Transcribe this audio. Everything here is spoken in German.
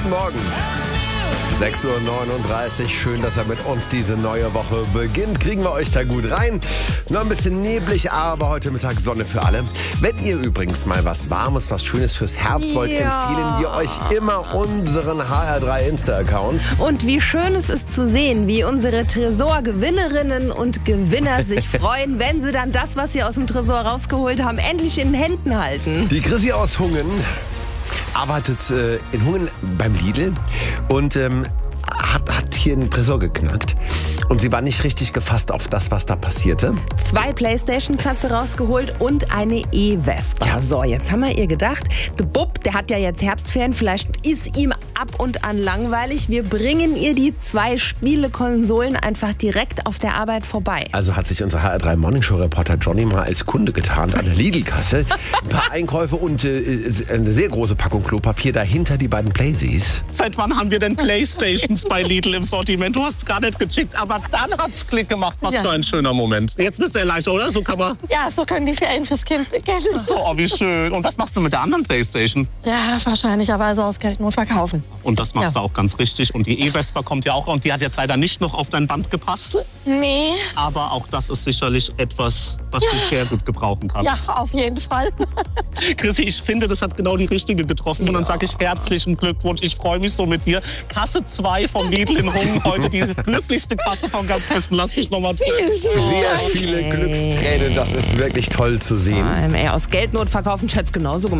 Guten Morgen. 6:39 Uhr. Schön, dass er mit uns diese neue Woche beginnt. Kriegen wir euch da gut rein. Noch ein bisschen neblig, aber heute Mittag Sonne für alle. Wenn ihr übrigens mal was Warmes, was Schönes fürs Herz wollt, empfehlen wir euch immer unseren HR3 Insta-Account. Und wie schön es ist zu sehen, wie unsere Tresor-Gewinnerinnen und Gewinner sich freuen, wenn sie dann das, was sie aus dem Tresor rausgeholt haben, endlich in den Händen halten. Die Chrissy aus Hungen arbeitet in Hungen beim Lidl und hat hier einen Tresor geknackt. Und sie war nicht richtig gefasst auf das, was da passierte. 2 Playstations hat sie rausgeholt und eine E-Vespa. Ja. So, jetzt haben wir ihr gedacht, der Bub, der hat ja jetzt Herbstferien, vielleicht ist ihm ab und an langweilig. Wir bringen ihr die 2 Spielekonsolen einfach direkt auf der Arbeit vorbei. Also hat sich unser HR3 Morningshow-Reporter Johnny mal als Kunde getarnt an der Lidl-Kasse. Ein paar Einkäufe und eine sehr große Packung Klopapier, dahinter die beiden Playsies. Seit wann haben wir denn Playstations bei Lidl im Sortiment? Du hast es gar nicht gecheckt, aber dann hat's Klick gemacht. Was für ein schöner Moment. Jetzt bist du erleichtert, oder? So kann man... Ja, so können die Ferien fürs Kind beginnen. So, oh, wie schön. Und was machst du mit der anderen Playstation? Ja, wahrscheinlicherweise ausgelten und verkaufen. Und das machst du auch ganz richtig. Und die E-Vespa kommt ja auch. Und die hat jetzt leider nicht noch auf dein Band gepasst. Nee. Aber auch das ist sicherlich etwas, was du sehr gut gebrauchen kannst. Ja, auf jeden Fall. Chrissy, ich finde, das hat genau die Richtige getroffen. Und dann sage ich herzlichen Glückwunsch. Ich freue mich so mit dir. Kasse 2 vom Lidl in Hungen. Heute die glücklichste Kasse von ganz Hessen. Lass mich nochmal drücken. Sehr viele Glückstränen. Das ist wirklich toll zu sehen. Aus Geldnot verkaufen Chats genauso gemacht.